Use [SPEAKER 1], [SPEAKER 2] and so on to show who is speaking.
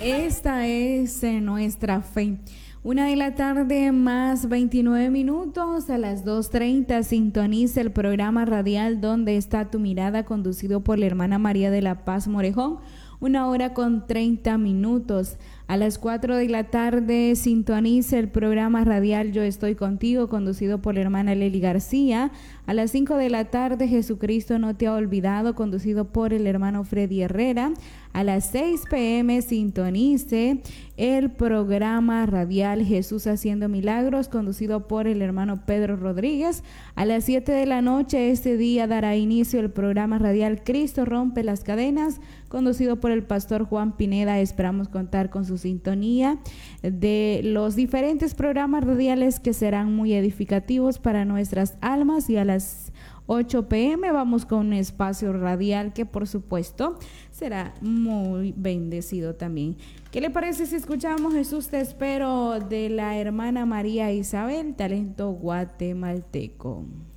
[SPEAKER 1] Esta es nuestra fe. 1 de la tarde más 29 minutos, a las 2:30 sintoniza el programa radial Donde está tu mirada, conducido por la hermana María de la Paz Morejón. 1 hora con 30 minutos. A las 4 de la tarde sintoniza el programa radial Yo Estoy Contigo, conducido por la hermana Lely García. A las 5 de la tarde Jesucristo no te ha olvidado, conducido por el hermano Freddy Herrera. A las 6 p.m. sintonice el programa radial Jesús Haciendo Milagros, conducido por el hermano Pedro Rodríguez. A las 7 de la noche este día dará inicio el programa radial Cristo Rompe las Cadenas, conducido por el pastor Juan Pineda. Esperamos contar con su sintonía de los diferentes programas radiales que serán muy edificativos para nuestras almas. Y a las 8 p.m. vamos con un espacio radial que por supuesto será muy bendecido también. ¿Qué le parece si escuchamos Jesús te espero de la hermana María Isabel, talento guatemalteco?